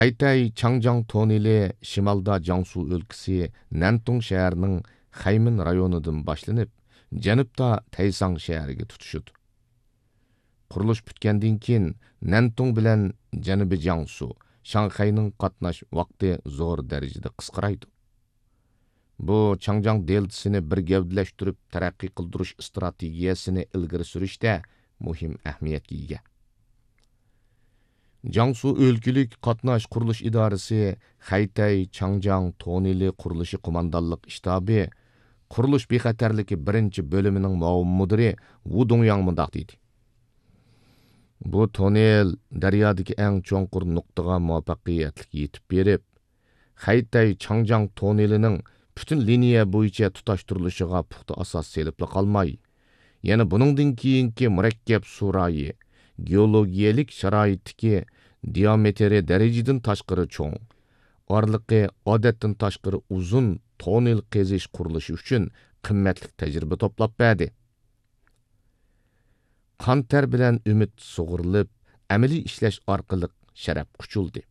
Қайтай Чаңжаң тоннели шималда Жаңсу өлкісі Нантун шәһәрінің Хаймин районудан башланып, janubda Taysang şəhəriga tutuşudu. Quruluş bitkəndən keyin Nantong bilan Janubi Jiangsu, Şanxayning qatnaş vaqti zo'r darajada qisqaraydi. Bu Changjiang deltasini bir gavdalashtirib taraqqiy qildirish strategiyasini ilgari surishda muhim ahamiyatga ega. Jiangsu o'lkalik qatnash qurilish idorasi Xaytay Changjiang Tonili qurilishi qo'mondonlik shtabi qurilish bexatarligi birinchi bo'limining muavin mudiri Wu Dongyang mundaq deydi. Bu tonel daryodagi eng cho'nqur nuqtaga muvaffaqiyatli yetib berib, Xaytay Changjiang tonelining butun liniya bo'yicha tutashtirishiga puxta asos selib qolmay, yana buningdan keyingi murakkab surayi, geologiyalik sharoitdagi diametri darajadan tashqari cho'ng, orliqi odatdan tashqari uzun tonel qazish qurilishi uchun qimmatli tajriba to'plab berdi. Qantar bilan umid sug'urilib, amaliy ishlash orqali sharaf quchildi.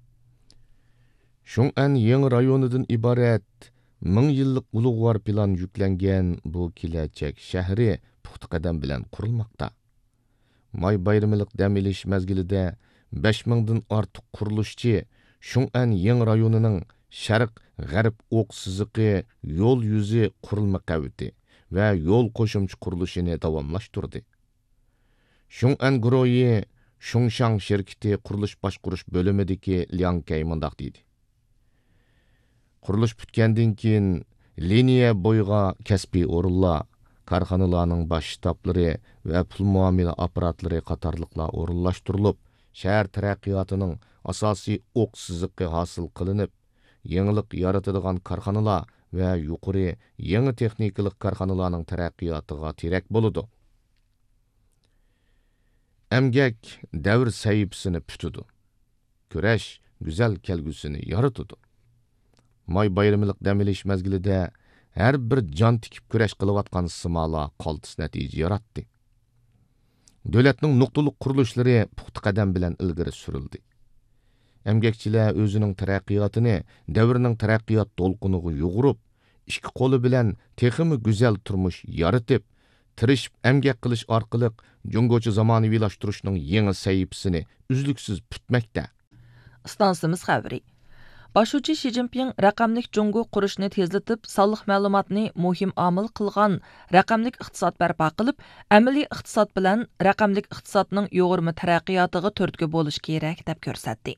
Shun'an yangi rayonidan iborat 1000 yillik ulug'vor plan yuklangan bu kelajak shahri puxta qadam bilan qurilmoqda. May bayramilik dam olish mazgilida 5000 dan ortiq qurilishchi Shun'an yangi rayonining sharq-g'arb o'q siziqi, yo'l yuzi qurilma qaviti va yo'l qo'shimcha qurilishini davomlashtirdi. Shun'an guruhi Shunshang shirkati qurilish boshqarish bo'limidagi Liang Kay mundaq deydi. Qurilish bitgandan keyin liniya bo'yiga kasbiy o'rinlar, korxonalarning bosh shtablari va pul muomala apparatlari qatorliqlar o'rinlashtirilib, shahar taraqqiyotining asosiy o'q siziqi hosil qilinib, yangilik yaratadigan korxonalar va yuqori yangi texnikalik korxonalarning taraqqiyotiga terak bo'ladi. Emgak davr sayibsini pütüdü. Kurash güzel kelgusini yaratıdı. May bayramilik dam olish mazgilida har bir jon tikib kurash qilayotgan simolar qaltis natija yaratdi. Davlatning nuqtaliq qurilishlari puxta qadam bilan ilgari surildi. Emgakchilar o'zining taraqqiyotini davrning taraqqiyot to'lqiniga yug'urib, ikki qo'li bilan texmi go'zal turmush yaratib, tirishib emgak qilish orqali Jungochi zamonaviylashtirishning yangi sayibsini uzluksiz putmakda. Stansimiz xabari. Başuchi Xi Jinping raqamlik Jungo qurishni tezlatib, sonliq ma'lumotni muhim omil qilgan raqamlik iqtisod barpo qilib, amaliy iqtisod bilan raqamlik iqtisodning yo'g'irma taraqqiyotiga turtki bo'lish kerak deb ko'rsatdi.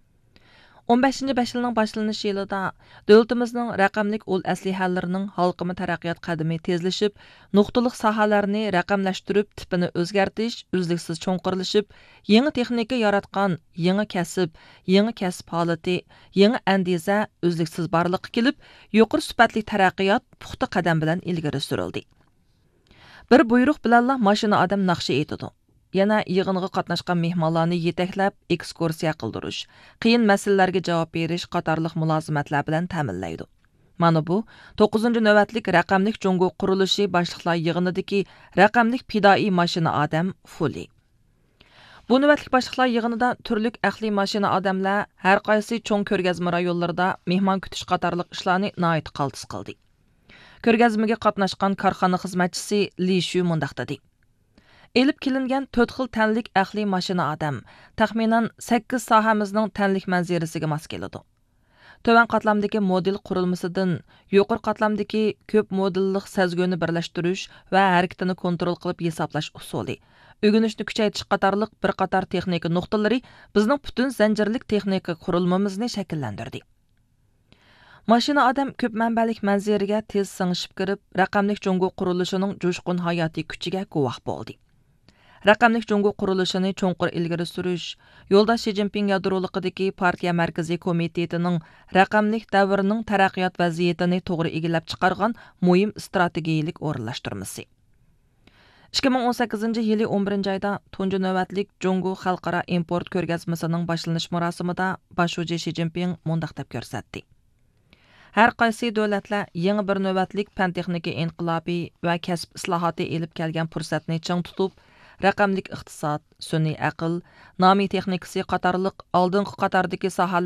15-5 yilning boshlanish yilida davlatimizning raqamlik ul aslihalarining halqimi taraqqiyot qadami tezlashib, nuqtaliq sohalarni raqamlashtirib, tipini o'zgartirish uzluksiz cho'nqirilishib, yangi texnika yaratgan yangi kasb holati, yangi andiza uzluksiz borliqqa kelib, yuqori sifatli taraqqiyot puxta qadam bilan ilgari surildi. Bir buyruq bilanla mashina odam naqshi etadi. Yana yig'inga qatnashgan mehmonlarni yetaklab ekskursiya qildirish, qiyin masalalarga javob berish qatorliq mulozimatlar bilan ta'minlaydi. Mana bu 9-navbatlik raqamlik Jungo qurilishi boshliqlar yig'inidagi raqamlik pidoi mashina odam Fuli. Bu navbatlik boshliqlar yig'inida turli aqliy mashina odamlar har qaysi cho'ng ko'rgazma rayonlarida mehmon kutish qatorliq ishlarni nihoyat qaltis qildi. Ko'rgazmaga qatnashgan korxona xizmatchisi Li Shu mundaq dedi. Elib kelingan 4 xil tanlik aqliy mashina odam taxminan 8 sohamizning tanlik manzarasiga mos keladi. Tovan qatlamdagi model qurilmasidan yuqori qatlamdagi ko'p modellik sezguni birlashtirish va harakatini kontrol qilib hisoblash usuli, o'rganishni kuchaytirish qatorliq bir qator texnika nuqtalari bizning butun zanjirlik texnika qurilmamizni shakllantirdi. Mashina odam ko'p manbalik manzaraga tez singishib kirib, raqamlik Jungo qurilishining jo'shqin hayotiy kuchiga guvoh bo'ldi. Raqamlik Jungo qurilishini cho'nqur ilgari surish, yo'ldosh Xi Jinping yadroliqidagi partiya markaziy komitetining raqamlik davrining taraqqiyot vaziyatini to'g'ri egallab chiqargan muhim strategiyalik o'rinlashtirmasi. 2018-yili 11-oyda tunji navbatlik Jungo xalqaro import ko'rgazmasining boshlanish marosimida Başuchi Xi Jinping mundaq deb ko'rsatdi. Har qaysi davlatlar yangi bir navbatlik fan texnika inqilobi va kasb islohoti elib kelgan fursatni ching tutib, raqamlik iqtisod, sun'iy aql, nomiy texnikasi qatorliq oldingi qatordagi sohalar